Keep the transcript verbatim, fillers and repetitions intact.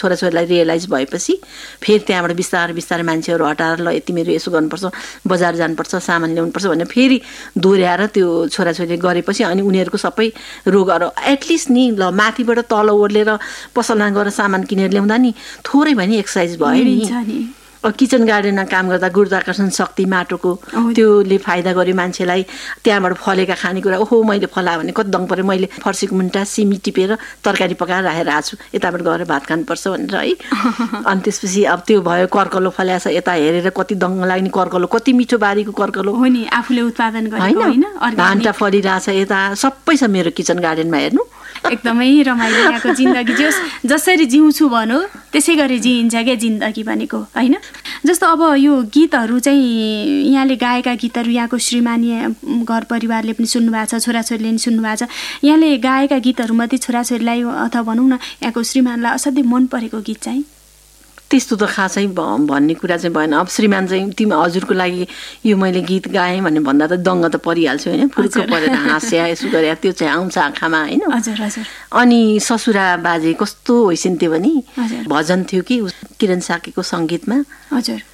छोराछोरीलाई रियलाइज भएपछि फेरि त्यहाँबाट बिस्तारै बिस्तारै मान्छेहरू हटाएर ल तिमीहरू यसो गर्नुपर्छ, बजार जानुपर्छ, सामान ल्याउनुपर्छ भनेर फेरि दोहोऱ्याएर त्यो छोराछोरीले गरेपछि अनि उनीहरूको सबै रोगहरू एटलिस्ट नि ल माथिबाट तल ओर्लेर पसलमा गएर सामान किनेर ल्याउँदा नि थोरै भए नि एक्सर्साइज भयो नि। किचन गार्डनमा काम गर्दा गुरुत्वाकर्षण शक्ति माटोको त्योले फाइदा गर्यो मान्छेलाई। त्यहाँबाट फलेका खानेकुरा ओहो मैले फलायो भने कति दङ पऱ्यो, मैले फर्सीको मुन्टा सिमी टिपेर तरकारी पकाएर राखेर आएको छु, यताबाट गएर भात खानुपर्छ भनेर है। अनि त्यसपछि अब त्यो भयो कर्कलो फल्याछ, यता हेरेर कति दङ लाग्ने कर्कलो, कति मिठो बारीको कर्कलो हो नि, आफूले उत्पादन गरेको होइन, धानटा फलिरहेछ यता सबै छ मेरो किचन गार्डनमा हेर्नु। एकदमै रमाइलो यहाँको जिन्दगी। जस जसरी जिउँछु भनौँ त्यसै गरी जिइन्छ क्या जिन्दगी भनेको होइन। जस्तो अब यो गीतहरू चाहिँ यहाँले गाएका गीतहरू यहाँको श्रीमानी घर परिवारले पनि सुन्नुभएको छ, छोराछोरीले पनि सुन्नुभएको छ। यहाँले गाएका गीतहरूमध्ये छोराछोरीलाई अथवा भनौँ न यहाँको श्रीमानलाई असाध्यै मन परेको गीत चाहिँ त्यस्तो त खासै भन्ने कुरा चाहिँ भएन। अब श्रीमान चाहिँ तिमी हजुरको लागि यो मैले गीत गाएँ भने भन्दा त दङ्ग त परिहाल्छु होइन, फुर्क परेर हाँस्या यसो गरे त्यो चाहिँ आउँछ आँखामा होइन। हजुर हजुर। अनि ससुरा बाजे कस्तो होइसिन्थ्यो भने भजन थियो कि किरण साकेको सङ्गीतमा, हजुर